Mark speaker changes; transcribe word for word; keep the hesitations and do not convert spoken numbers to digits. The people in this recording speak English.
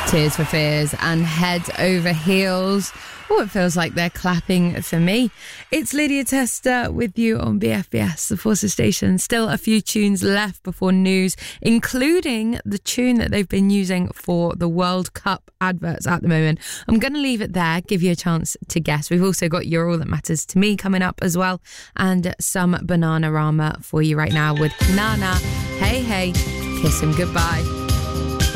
Speaker 1: Tears for Fears and Head Over Heels. Oh, it feels like they're clapping for me. It's Lydia Tester with you on B F B S, the Forces Station. Still a few tunes left before news, including the tune that they've been using for the World Cup adverts at the moment. I'm going to leave it there, give you a chance to guess. We've also got You're All That Matters to Me coming up as well, and some Bananarama for you right now with Nana. Hey, hey, kiss him goodbye.